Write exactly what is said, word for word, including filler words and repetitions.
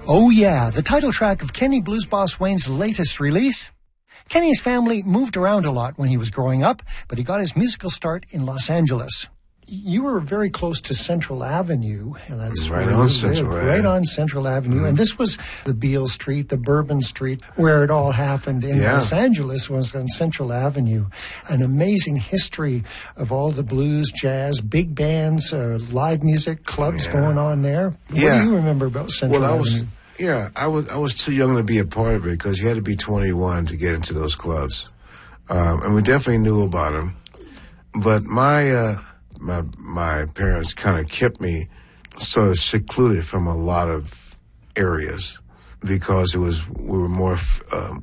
Oh yeah, the title track of Kenny Blues Boss Wayne's latest release. Kenny's family moved around a lot when he was growing up, but he got his musical start in Los Angeles. You were very close to Central Avenue, and that's right on Central, right, right on Central Avenue. Mm-hmm. And this was the Beale Street, the Bourbon Street, where it all happened in yeah. Los Angeles was on Central Avenue. An amazing history of all the blues, jazz, big bands, uh, live music, clubs yeah. going on there. What yeah. do you remember about Central well, I Avenue? Was, yeah, I was I was too young to be a part of it because you had to be twenty-one to get into those clubs, um, and we definitely knew about them. But my uh, my my parents kind of kept me sort of secluded from a lot of areas because it was we were more um,